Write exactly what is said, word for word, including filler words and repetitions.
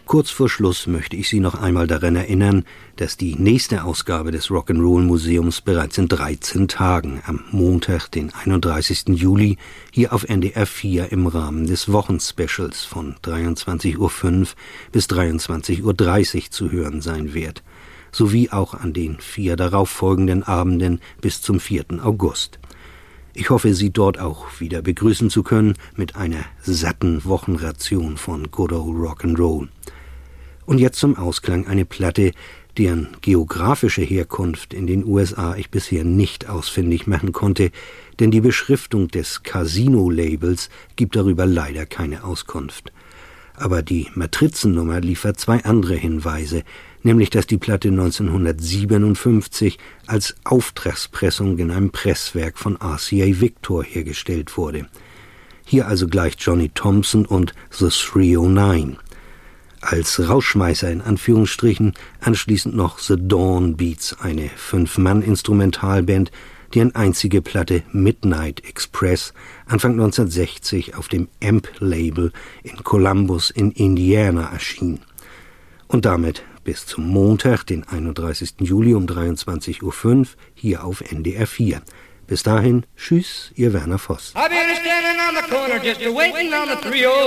Kurz vor Schluss möchte ich Sie noch einmal daran erinnern, dass die nächste Ausgabe des Rock'n'Roll Museums bereits in dreizehn Tagen, am Montag, den einunddreißigsten Juli, hier auf N D R vier im Rahmen des Wochenspecials von dreiundzwanzig Uhr fünf bis dreiundzwanzig Uhr dreißig zu hören sein wird, sowie auch an den vier darauffolgenden Abenden bis zum vierten August. Ich hoffe, Sie dort auch wieder begrüßen zu können mit einer satten Wochenration von Good Old Rock'n'Roll. Und jetzt zum Ausklang eine Platte, deren geografische Herkunft in den U S A ich bisher nicht ausfindig machen konnte, denn die Beschriftung des Casino-Labels gibt darüber leider keine Auskunft. Aber die Matrizennummer liefert zwei andere Hinweise, nämlich dass die Platte neunzehnhundertsiebenundfünfzig als Auftragspressung in einem Presswerk von R C A Victor hergestellt wurde. Hier also gleich Johnny Thompson und The dreihundertneun. Als Rauschmeißer in Anführungsstrichen anschließend noch The Dawn Beats, eine Fünf-Mann-Instrumentalband, deren einzige Platte Midnight Express Anfang neunzehnhundertsechzig auf dem Amp-Label in Columbus in Indiana erschien. Und damit bis zum Montag, den einunddreißigsten Juli um dreiundzwanzig Uhr fünf hier auf N D R vier. Bis dahin, tschüss, Ihr Werner Voss.